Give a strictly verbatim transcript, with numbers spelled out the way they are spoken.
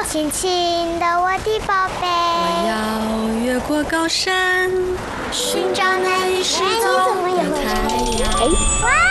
轻轻的我的宝贝， 我要越过高山，寻找那已失踪的太阳。 哇！